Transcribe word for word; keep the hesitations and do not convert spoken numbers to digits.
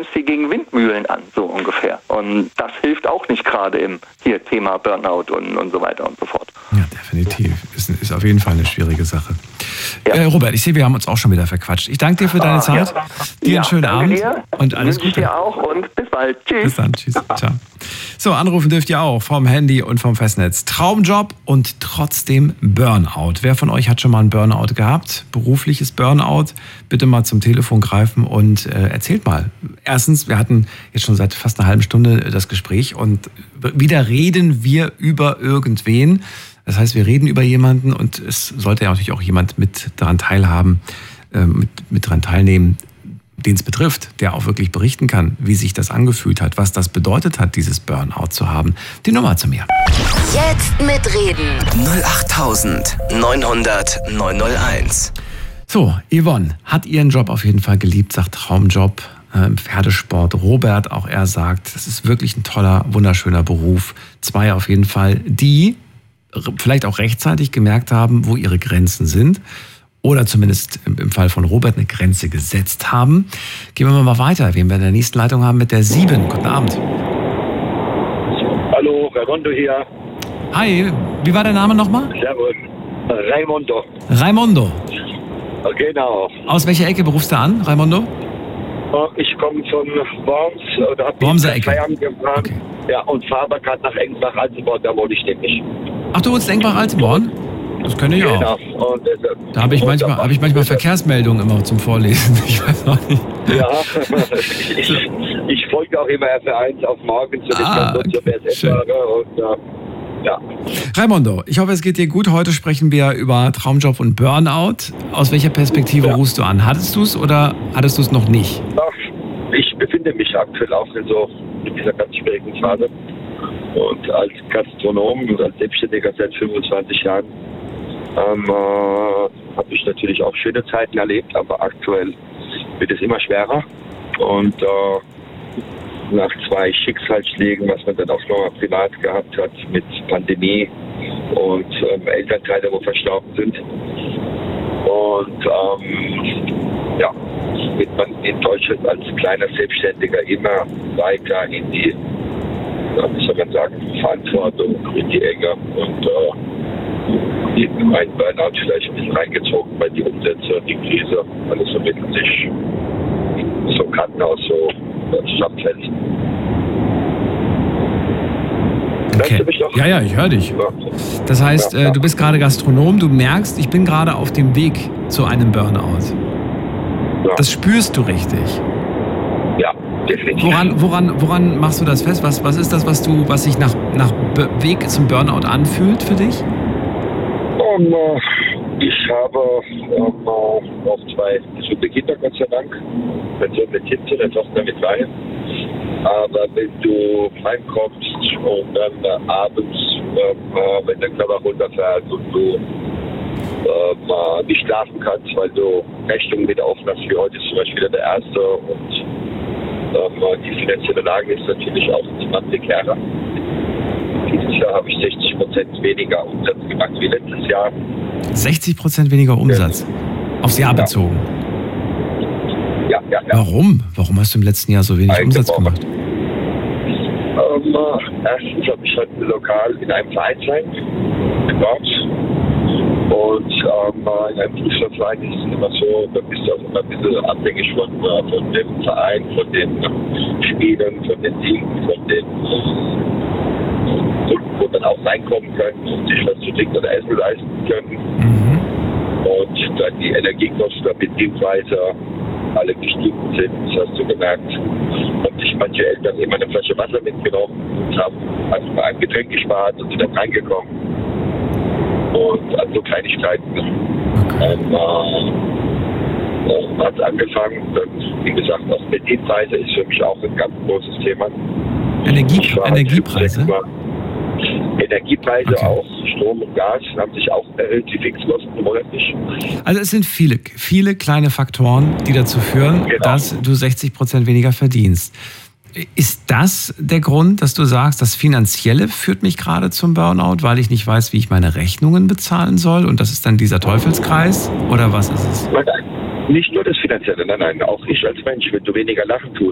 kämpfst wie gegen Windmühlen an, so ungefähr. Und das hilft auch nicht gerade im hier Thema Burnout und, und so weiter und so fort. Ja, definitiv. Ist, ist auf jeden Fall eine schwierige Sache. Ja. Äh, Robert, ich sehe, wir haben uns auch schon wieder verquatscht. Ich danke dir für deine ah, Zeit. Ja. Dir ja, einen schönen Abend dir. Und alles Gute. Dir auch und bis bald. Tschüss. Bis dann. Tschüss. Ciao. So, anrufen dürft ihr auch vom Handy und vom Festnetz. Traumjob und trotzdem Burnout. Wer von euch hat schon mal einen Burnout gehabt? Berufliches Burnout? Bitte mal zum Telefon greifen und äh, erzählt mal. Erstens, wir hatten jetzt schon seit fast einer halben Stunde das Gespräch und wieder reden wir über irgendwen. Das heißt, wir reden über jemanden und es sollte ja natürlich auch jemand mit daran teilhaben, äh, mit, mit daran teilnehmen, den es betrifft, der auch wirklich berichten kann, wie sich das angefühlt hat, was das bedeutet hat, dieses Burnout zu haben. Die Nummer zu mir. Jetzt mitreden. null acht neun hundert neun null eins. So, Yvonne hat ihren Job auf jeden Fall geliebt, sagt Traumjob, äh, Pferdesport. Robert, auch er sagt, das ist wirklich ein toller, wunderschöner Beruf. Zwei auf jeden Fall, die vielleicht auch rechtzeitig gemerkt haben, wo ihre Grenzen sind. Oder zumindest im Fall von Robert eine Grenze gesetzt haben. Gehen wir mal weiter, wen wir in der nächsten Leitung haben mit der sieben. Guten Abend. Hallo, Raimondo hier. Hi, wie war der Name nochmal? Servus. Raimondo. Raimondo. Genau. Aus welcher Ecke berufst du an, Raimondo? Ich komme von Worms. Da habe ich zwei Jahre gefahren. Okay. Ja, und fahre aber gerade nach Engbach-Altenborn, da wohne ich nämlich. Ach, du wohnst in Engbach-Altenborn? Das kenne ich genau. auch. Und, äh, da habe ich, manchmal, hab ich manchmal Verkehrsmeldungen immer zum Vorlesen. Ich weiß auch nicht. Ja, ich, ich folge auch immer F eins auf morgen zu den ah, okay. B S S-Fahrer und äh, ja. Raimondo, ich hoffe, es geht dir gut. Heute sprechen wir über Traumjob und Burnout. Aus welcher Perspektive ja. rufst du an? Hattest du es oder hattest du es noch nicht? Ach, ich befinde mich aktuell auch in, so, in dieser ganz schwierigen Phase. Und als Gastronom und als Selbstständiger seit fünfundzwanzig Jahren ähm, äh, habe ich natürlich auch schöne Zeiten erlebt, aber aktuell wird es immer schwerer. Und äh, nach zwei Schicksalsschlägen, was man dann auch noch mal privat gehabt hat mit Pandemie und ähm, Elternteile, wo verstorben sind. Und ähm, ja, wird man in Deutschland als kleiner Selbstständiger immer weiter in die, wie soll man sagen, Verantwortung, in die Enge und äh, in ein Burnout vielleicht ein bisschen reingezogen, weil die Umsätze, die Krise, alles so mit sich so Kartenhaus so zusammenfällt. Okay. Ja, ja, ich höre dich. Das heißt, ja, ja. du bist gerade Gastronom, du merkst, ich bin gerade auf dem Weg zu einem Burnout. Ja. Das spürst du richtig. Ja, definitiv. Woran, woran, woran machst du das fest? Was, was ist das, was du, was sich nach, nach Weg zum Burnout anfühlt für dich? Um, uh, ich habe um, uh, auch zwei gesunde Kinder, Gott sei Dank. Mein Sohn mit Kind, der Tochter mit Wein. Aber wenn du heimkommst und dann äh, abends, äh, wenn der Körper runterfährt und du äh, nicht schlafen kannst, weil du Rechnungen wieder offen hast, wie heute ist zum Beispiel wieder der erste und äh, die finanzielle Lage ist natürlich auch immer prekärer. Dieses Jahr habe ich sechzig Prozent weniger Umsatz gemacht wie letztes Jahr. sechzig Prozent weniger Umsatz? Ja. Aufs Jahr bezogen? Ja, ja, ja. Warum? Warum hast du im letzten Jahr so wenig Umsatz gemacht? Ähm, erstens habe ich halt lokal in einem Verein sein gebaut. Und ähm, in einem Fußballverein ist es immer so, da bist du auch immer ein bisschen abhängig von, von dem Verein, von den Spielern, von den Dingen, von den Kunden, wo dann auch reinkommen können und sich was zu trinken oder essen leisten können. Mhm. Und dann die Energiekosten der Benzinpreise alle gestiegen sind, das hast du gemerkt. Und sich manche Eltern immer eine Flasche Wasser mitgenommen und haben einfach ein Getränk gespart und sind dann reingekommen. Und an so Kleinigkeiten okay. ähm, äh, hat es angefangen. Und wie gesagt, auch Benzinpreise ist für mich auch ein ganz großes Thema. Energie, Energiepreise? Energiepreise okay. auch, Strom und Gas haben sich auch erhöht, die Fixkosten monatlich. Also es sind viele, viele kleine Faktoren, die dazu führen, genau. dass du sechzig Prozent weniger verdienst. Ist das der Grund, dass du sagst, das Finanzielle führt mich gerade zum Burnout, weil ich nicht weiß, wie ich meine Rechnungen bezahlen soll und das ist dann dieser Teufelskreis oder was ist es? Nein, nein. Nicht nur das Finanzielle, nein, nein, auch ich als Mensch, wenn du weniger lachen tust,